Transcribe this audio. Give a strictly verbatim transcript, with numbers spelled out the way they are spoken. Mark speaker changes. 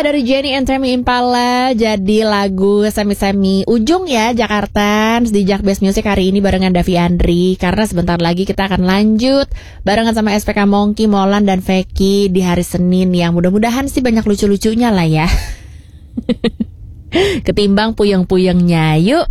Speaker 1: dari Jenny and Temi Impala. Jadi lagu semi-semi ujung ya Jakarta di Jak Best Music hari ini barengan Davi Andri. Karena sebentar lagi kita akan lanjut barengan sama S P K Mongki, Molan dan Veki di hari Senin yang mudah-mudahan sih banyak lucu-lucunya lah ya. Ketimbang puyeng-puyengnya. Yuk.